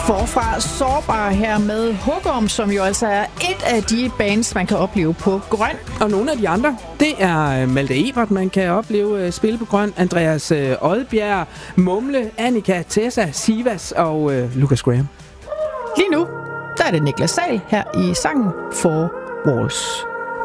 Forfra Sårbar her med Hugorm, som jo altså er et af de bands, man kan opleve på Grøn. Og nogle af de andre, det er Malte Ebert, man kan opleve spille på Grøn, Andreas Odbjerg, Mumle, Annika, Tessa, Sivas og Lucas Graham. Lige nu, der er det Niklas Sahl her i sangen Four Walls.